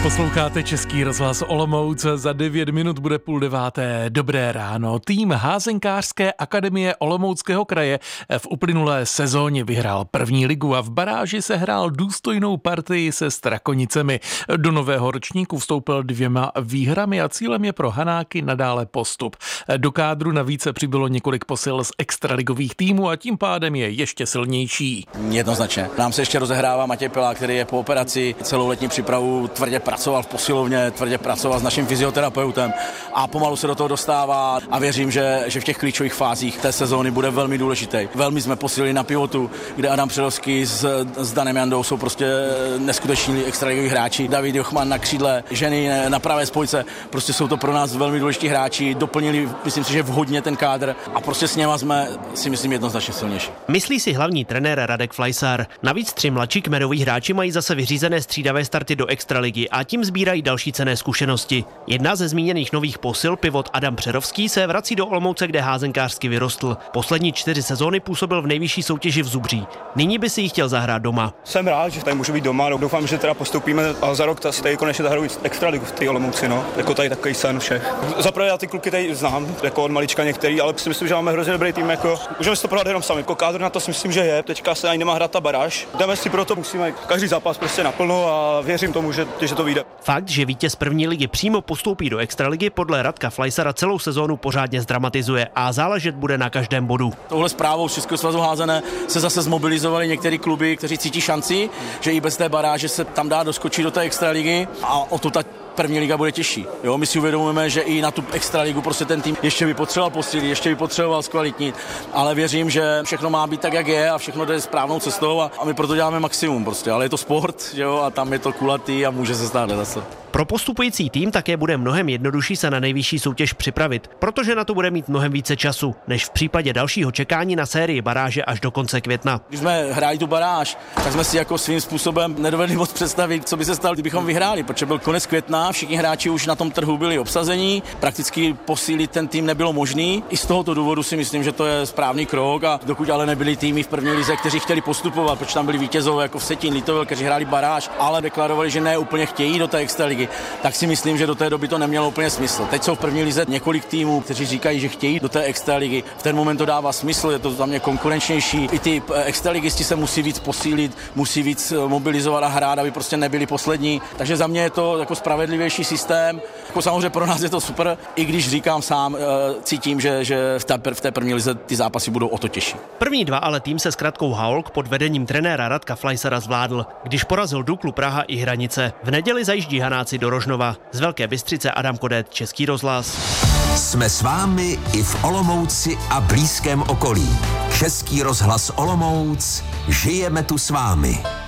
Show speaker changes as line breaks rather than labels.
Posloucháte Český rozhlas Olomouc, za 9 minut bude 8:30. Dobré ráno. Tým házenkářské akademie Olomouckého kraje v uplynulé sezóně vyhrál první ligu a v baráži se hrál důstojnou partii se Strakonicemi. Do nového ročníku vstoupil 2 výhrami a cílem je pro Hanáky nadále postup. Do kádru navíc přibylo několik posil z extraligových týmů a tím pádem je ještě silnější.
Jednoznačně. Nám se ještě rozehrává Matěj Pilák, který je po operaci, celou letní přípravu tvrdě pracoval v posilovně, tvrdě pracoval s naším fyzioterapeutem a pomalu se do toho dostává a věřím, že v těch klíčových fázích té sezóny bude velmi důležitý. Velmi jsme posílili na pivotu, kde Adam Přerovský s Danem Jandou jsou prostě neskuteční extraligoví hráči. David Jochman na křídle, ženy na pravé spojce, prostě jsou to pro nás velmi důležití hráči, doplnili, myslím si, že vhodně ten kádr a prostě s něma jsme, si myslím, jednoznačně silnější.
Myslí si hlavní trenér Radek Flajsar. Navíc 3 mladší kmenoví hráči mají zase vyřízené střídavé starty do extraligy a tím sbírají další cenné zkušenosti. Jedna ze zmíněných nových posil, pivot Adam Přerovský, se vrací do Olomouce, kde házenkářsky vyrostl. Poslední 4 sezóny působil v nejvyšší soutěži v Zubří. Nyní by si ji chtěl zahrát doma.
Jsem rád, že tady můžu být doma. Doufám, že teda postoupíme a za rok tady konečně zahraju extraligu v té Olomouci, no. Jako tady takový sen všech. Zaprvé já ty kluky tady znám, jako od malička některý, ale si myslím, že máme hrozně dobrý tým, jako můžeme si to prohrát jenom sami. Jako kádr na to si myslím, že je. Teďka se ani nemá hrát ta baráž. Jdeme si proto, musíme každý zápas prostě naplno a věřím tomu, že to vyjde.
Fakt, že vítěz první ligy přímo postoupí do extraligy, podle Radka Flajsara celou sezónu pořádně zdramatizuje a záležet bude na každém bodu.
Touhle zprávou z Českého svazu házené se zase zmobilizovali některé kluby, kteří cítí šanci, že i bez té baráže se tam dá doskočit do té extraligy a o to ta první liga bude těžší. Jo, my si uvědomujeme, že i na tu extraligu prostě ten tým ještě by potřeboval posílit, ještě by potřeboval zkvalitnit, ale věřím, že všechno má být tak, jak je a všechno jde správnou cestou a my proto děláme maximum prostě, ale je to sport, jo, a tam je to kulatý a může se stát zase.
Pro postupující tým také bude mnohem jednodušší se na nejvyšší soutěž připravit, protože na to bude mít mnohem více času, než v případě dalšího čekání na sérii baráže až do konce května.
Když jsme hráli tu baráž, tak jsme si jako svým způsobem nedovedli moc představit, co by se stalo, kdybychom vyhráli, protože byl konec května, všichni hráči už na tom trhu byli obsazení, prakticky posílit ten tým nebylo možný. I z tohoto důvodu si myslím, že to je správný krok a dokud ale nebyli týmy v první lize, kteří chtěli postupovat, protože tam byli vítězové jako Vsetín, Litovel, kteří hráli baráž, ale deklarovali, že ne úplně chtějí do té extraligy, tak si myslím, že do té doby to nemělo úplně smysl. Teď jsou v první lize několik týmů, kteří říkají, že chtějí do té extraligy. V ten moment to dává smysl, je to za mě konkurenčnější. I ty extraligisti se musí víc posílit, musí víc mobilizovat a hrát, aby prostě nebyli poslední. Takže za mě je to jako spravedlivější systém. Jako samozřejmě pro nás je to super, i když říkám sám, cítím, že v té první lize ty zápasy budou o to těžší.
První 2 ale tým se zkratkou Haolk pod vedením trenéra Radka Flajsara zvládl, když porazil Duklu Praha i Hranice. V neděli zajíždí Hanáci do Rožnova. Z Velké Bystřice Adam Kodet, Český rozhlas.
Jsme s vámi i v Olomouci a blízkém okolí. Český rozhlas Olomouc, žijeme tu s vámi.